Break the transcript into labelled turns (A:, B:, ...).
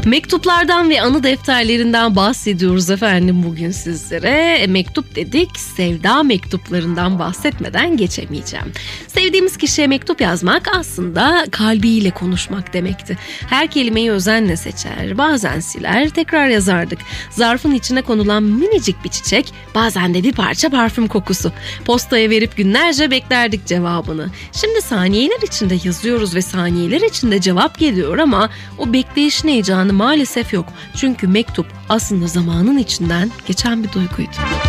A: Mektuplardan ve anı defterlerinden bahsediyoruz efendim bugün sizlere. Mektup dedik, sevda mektuplarından bahsetmeden geçemeyeceğim. Sevdiğimiz kişiye mektup yazmak aslında kalbiyle konuşmak demekti. Her kelimeyi özenle seçer, bazen siler, tekrar yazardık. Zarfın içine konulan minicik bir çiçek, bazen de bir parça parfüm kokusu. Postaya verip günlerce beklerdik cevabını. Şimdi saniyeler içinde yazıyoruz ve saniyeler içinde cevap geliyor ama o bekleyişin heyecanı maalesef yok. Çünkü mektup aslında zamanın içinden geçen bir duyguydu.